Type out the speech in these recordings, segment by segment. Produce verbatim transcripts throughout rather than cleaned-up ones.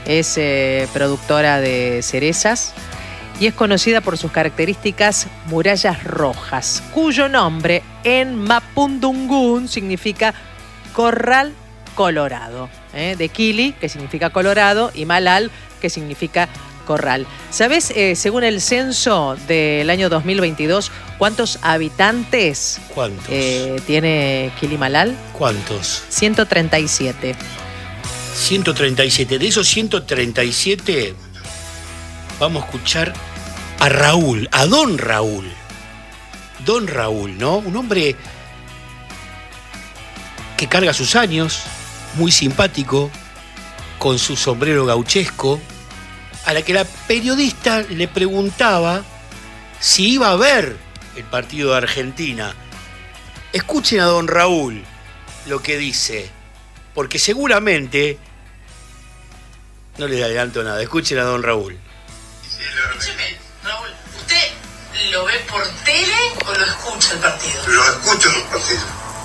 es eh, productora de cerezas y es conocida por sus características murallas rojas, cuyo nombre en mapudungún significa corral colorado, ¿eh? De Kili, que significa colorado, y Malal, que significa corral. ¿Sabés, eh, según el censo del año dos mil veintidós, cuántos habitantes ¿Cuántos? Eh, tiene Quilimalal? ¿Cuántos? ciento treinta y siete. ciento treinta y siete. De esos ciento treinta y siete, vamos a escuchar a Raúl, a Don Raúl. Don Raúl, ¿no? Un hombre que carga sus años, muy simpático, con su sombrero gauchesco, a la que la periodista le preguntaba si iba a ver el partido de Argentina. Escuchen a Don Raúl lo que dice, porque seguramente no le adelanto nada. Escuchen a Don Raúl. Escúcheme, Raúl, ¿usted lo ve por tele o lo escucha el partido? Lo escucho los partidos.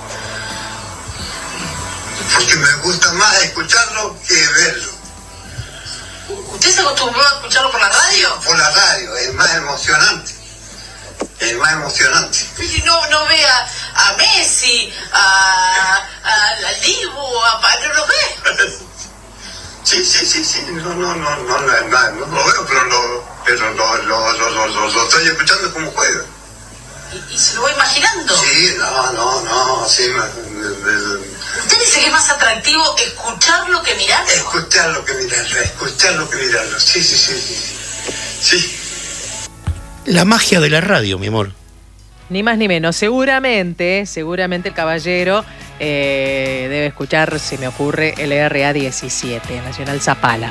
Porque me gusta más escucharlo que verlo. ¿Usted se acostumbró a escucharlo por la radio? Por la radio, es más emocionante. Es más emocionante. Y no, no ve a, a Messi, a, a, a Dibu, a, ¿no lo ve? Sí, sí, sí, sí. No, no, no, no, no, no, no lo veo, pero lo, pero lo, lo, lo, lo, lo, lo estoy escuchando como juega. ¿Y, y se lo va imaginando? Sí, no, no, no, sí. Me, me, me, ¿Usted dice que es más atractivo escucharlo que mirarlo? Escucharlo que mirarlo, escucharlo que mirarlo. Sí, sí, sí, sí. Sí. La magia de la radio, mi amor. Ni más ni menos. Seguramente, seguramente el caballero eh, debe escuchar, se me ocurre, el R A diecisiete, Nacional Zapala.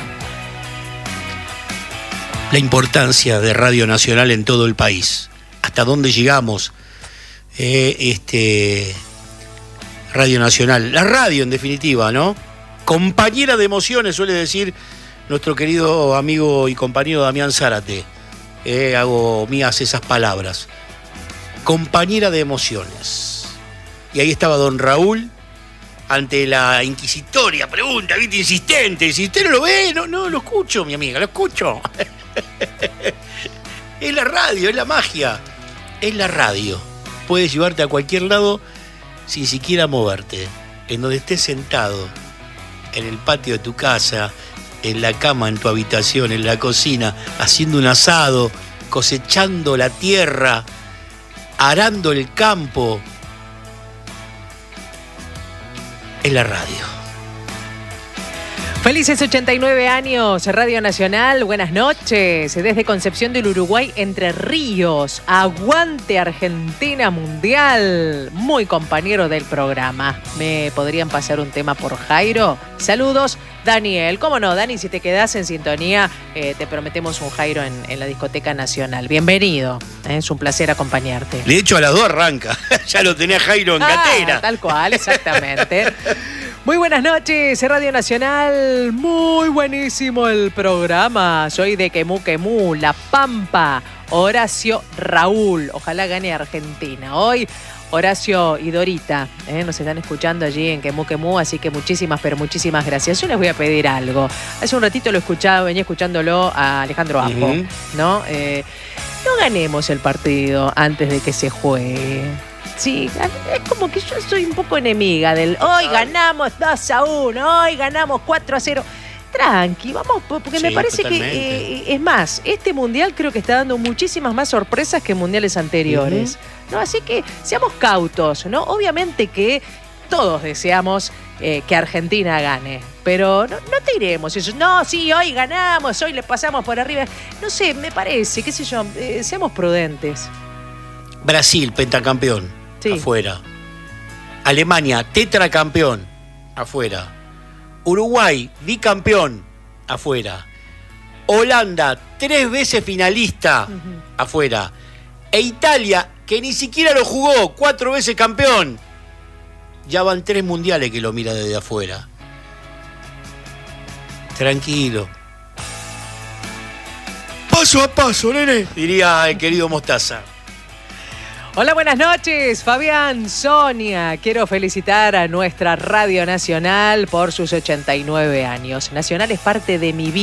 La importancia de Radio Nacional en todo el país. Hasta dónde llegamos. Eh, este... Radio Nacional, la radio en definitiva, ¿no? Compañera de emociones, suele decir nuestro querido amigo y compañero Damián Zárate. Eh, hago mías esas palabras. Compañera de emociones. Y ahí estaba Don Raúl ante la inquisitoria pregunta, ¿viste? Insistente. Si usted no lo ve, no, no, lo escucho, mi amiga, lo escucho. Es la radio, es la magia. Es la radio. Puedes llevarte a cualquier lado sin siquiera moverte, en donde estés sentado, en el patio de tu casa, en la cama, en tu habitación, en la cocina, haciendo un asado, cosechando la tierra, arando el campo. Es la radio. Felices ochenta y nueve años, Radio Nacional, buenas noches. Desde Concepción del Uruguay, Entre Ríos, aguante Argentina Mundial. Muy compañero del programa. ¿Me podrían pasar un tema por Jairo? Saludos, Daniel. ¿Cómo no, Dani? Si te quedás en sintonía, eh, te prometemos un Jairo en, en la Discoteca Nacional. Bienvenido, eh, es un placer acompañarte. De hecho, a las dos arranca. Ya lo tenía Jairo en ah, catera. Tal cual, exactamente. Muy buenas noches, Radio Nacional. Muy buenísimo el programa. Soy de Quemú Quemú, La Pampa. Horacio Raúl. Ojalá gane Argentina. Hoy Horacio y Dorita ¿eh? nos están escuchando allí en Quemú Quemú, así que muchísimas, pero muchísimas gracias. Yo les voy a pedir algo. Hace un ratito lo escuchaba, venía escuchándolo a Alejandro Apo, uh-huh. ¿no? Eh, no ganemos el partido antes de que se juegue. Sí, es como que yo soy un poco enemiga del hoy ganamos dos a uno, hoy ganamos cuatro a cero. Tranqui, vamos, porque sí, me parece totalmente. que, eh, es más, este mundial creo que está dando muchísimas más sorpresas que mundiales anteriores, uh-huh. ¿no? Así que seamos cautos, ¿no? Obviamente que todos deseamos eh, que Argentina gane, pero no, no tiremos eso. No, sí, hoy ganamos, hoy le pasamos por arriba. No sé, me parece, qué sé yo, eh, seamos prudentes. Brasil, pentacampeón, sí. Afuera. Alemania, tetracampeón, afuera. Uruguay, bicampeón, afuera. Holanda, tres veces finalista, uh-huh. afuera. E Italia, que ni siquiera lo jugó, cuatro veces campeón. Ya van tres mundiales que lo mira desde afuera. Tranquilo. Paso a paso, nene, diría el querido Mostaza. Hola, buenas noches, Fabián, Sonia. Quiero felicitar a nuestra Radio Nacional por sus ochenta y nueve años. Nacional es parte de mi vida.